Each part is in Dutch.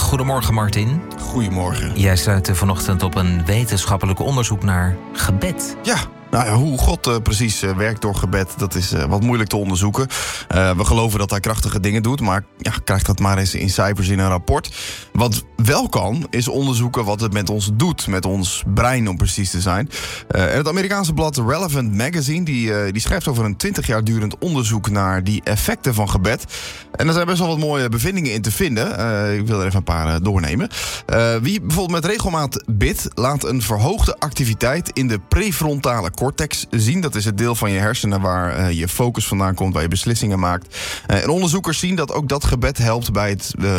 Goedemorgen, Martin. Goedemorgen. Jij stuitte vanochtend op een wetenschappelijk onderzoek naar gebed. Ja. Nou ja, hoe God precies werkt door gebed, dat is wat moeilijk te onderzoeken. We geloven dat hij krachtige dingen doet, maar ja, krijg dat maar eens in cijfers in een rapport. Wat wel kan, is onderzoeken wat het met ons doet, met ons brein om precies te zijn. En het Amerikaanse blad Relevant Magazine die schrijft over een 20 jaar durend onderzoek naar die effecten van gebed. En er zijn best wel wat mooie bevindingen in te vinden. Ik wil er even een paar doornemen. Wie bijvoorbeeld met regelmaat bidt, laat een verhoogde activiteit in de prefrontale cortex zien. Dat is het deel van je hersenen waar je focus vandaan komt, waar je beslissingen maakt. En onderzoekers zien dat ook dat gebed helpt bij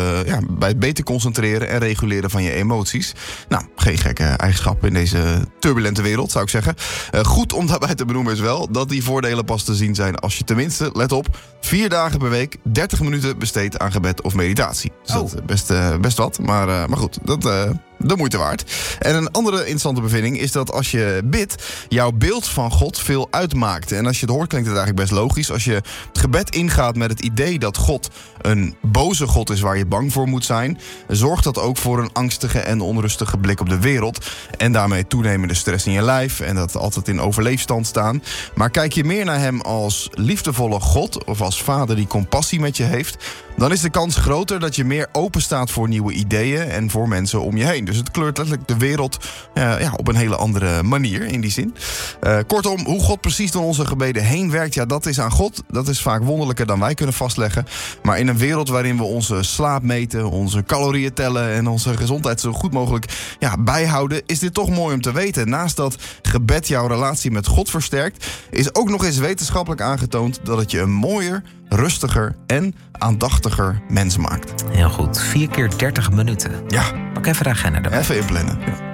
het beter concentreren en reguleren van je emoties. Nou, geen gekke eigenschap in deze turbulente wereld, zou ik zeggen. Goed om daarbij te benoemen is wel dat die voordelen pas te zien zijn als je tenminste, let op, 4 dagen per week 30 minuten besteedt aan gebed of meditatie. Dus dat is best wat, maar goed, dat de moeite waard. En een andere interessante bevinding is dat als je bidt, jouw beeld van God veel uitmaakt. En als je het hoort, klinkt het eigenlijk best logisch. Als je het gebed ingaat met het idee dat God een boze God is waar je bang voor moet zijn, zorgt dat ook voor een angstige en onrustige blik op de wereld. En daarmee toenemende stress in je lijf en dat altijd in overleefstand staan. Maar kijk je meer naar hem als liefdevolle God of als vader die compassie met je heeft, dan is de kans groter dat je meer open staat voor nieuwe ideeën en voor mensen om je heen. Dus het kleurt letterlijk de wereld op een hele andere manier in die zin. Kortom, hoe God precies door onze gebeden heen werkt, ja, dat is aan God. Dat is vaak wonderlijker dan wij kunnen vastleggen. Maar in een wereld waarin we onze slaap meten, onze calorieën tellen en onze gezondheid zo goed mogelijk bijhouden, is dit toch mooi om te weten. Naast dat gebed jouw relatie met God versterkt, is ook nog eens wetenschappelijk aangetoond dat het je een mooier, rustiger en aandachtiger mens maakt. Heel goed. 4 keer 30 minuten. Ja. Pak even de agenda erbij. Even inplannen. Ja.